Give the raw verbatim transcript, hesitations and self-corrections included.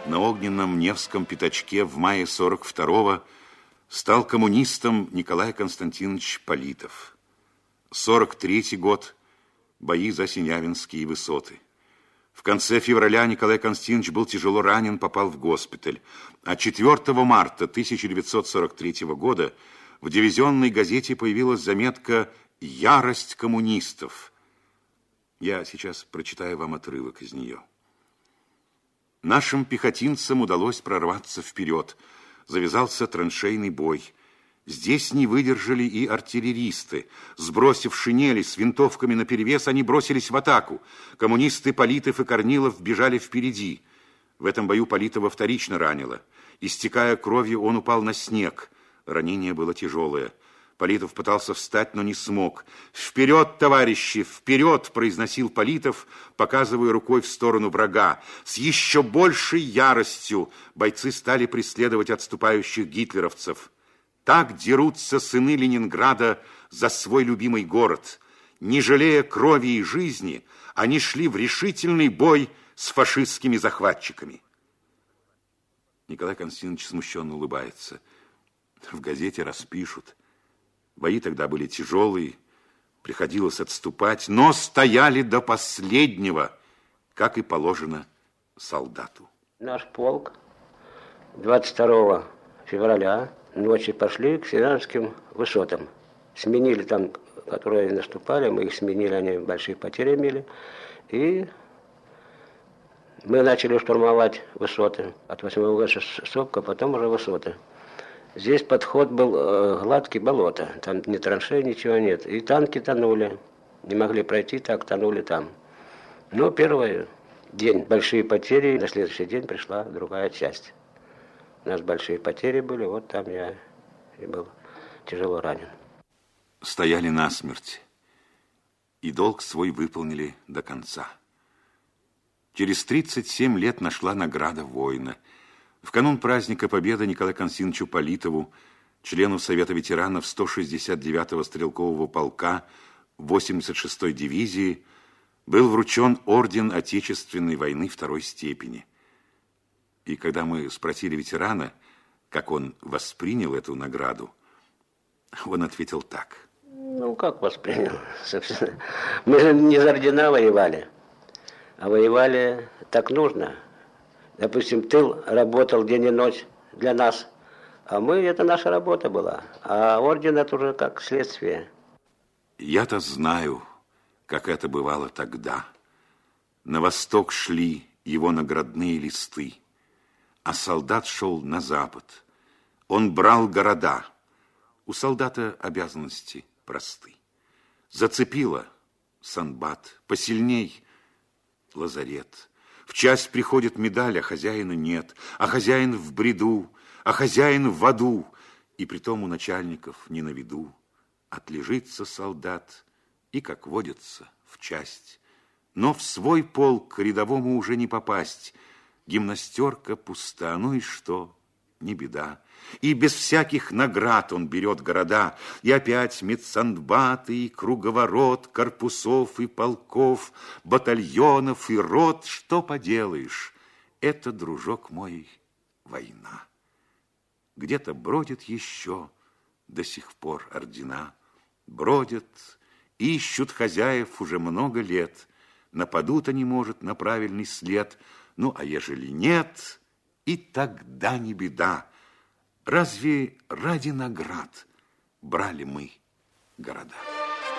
на огненном Невском пятачке в мае сорок второго стал коммунистом Николай Константинович Политов. сорок третий год – бои за Синявинские высоты. В конце февраля Николай Константинович был тяжело ранен, попал в госпиталь. А четвёртого марта тысяча девятьсот сорок третьего года в дивизионной газете появилась заметка «Ярость коммунистов». Я сейчас прочитаю вам отрывок из нее. Нашим пехотинцам удалось прорваться вперед. Завязался траншейный бой. Здесь не выдержали и артиллеристы. Сбросив шинели с винтовками наперевес, они бросились в атаку. Коммунисты Политов и Корнилов бежали впереди. В этом бою Политова вторично ранило. Истекая кровью, он упал на снег. Ранение было тяжелое. Политов пытался встать, но не смог. «Вперед, товарищи, вперед!» – произносил Политов, показывая рукой в сторону врага. С еще большей яростью бойцы стали преследовать отступающих гитлеровцев. Так дерутся сыны Ленинграда за свой любимый город. Не жалея крови и жизни, они шли в решительный бой с фашистскими захватчиками. Николай Константинович смущенно улыбается. В газете распишут. Бои тогда были тяжелые, приходилось отступать, но стояли до последнего, как и положено солдату. Наш полк двадцать второго февраля ночью пошли к Синявинским высотам. Сменили там, которые наступали, мы их сменили, они большие потери имели. И мы начали штурмовать высоты. От восьмого года Сопка, потом уже высоты. Здесь подход был э, гладкий, болото. Там ни траншей, ничего нет. И танки тонули. Не могли пройти, так тонули там. Но первый день большие потери. На следующий день пришла другая часть. У нас большие потери были. Вот там я и был тяжело ранен. Стояли насмерть. И долг свой выполнили до конца. Через тридцать семь лет нашла награда воина. В канун праздника Победы Николаю Константиновичу Политову, члену Совета ветеранов сто шестьдесят девятого стрелкового полка восемьдесят шестой дивизии, был вручен орден Отечественной войны второй степени. И когда мы спросили ветерана, как он воспринял эту награду, он ответил так. Ну, как воспринял, собственно. Мы же не за ордена воевали, а воевали так нужно. Допустим, тыл работал день и ночь для нас, а мы, это наша работа была. А орден это уже как следствие. Я-то знаю, как это бывало тогда. На восток шли его наградные листы, а солдат шел на запад. Он брал города. У солдата обязанности просты. Зацепило Санбат, посильней лазарет. В часть приходит медаль, а хозяина нет, а хозяин в бреду, а хозяин в аду, и притом у начальников не на виду. Отлежится солдат и, как водится, в часть. Но в свой полк рядовому уже не попасть. Гимнастерка пуста, ну и что? Не беда. И без всяких наград он берет города. И опять медсанбаты, и круговорот корпусов и полков, батальонов и рот. Что поделаешь? Это, дружок мой, война. Где-то бродят еще до сих пор ордена. Бродят, ищут хозяев уже много лет. Нападут они, может, на правильный след. Ну, а ежели нет, и тогда не беда. Разве ради наград брали мы города?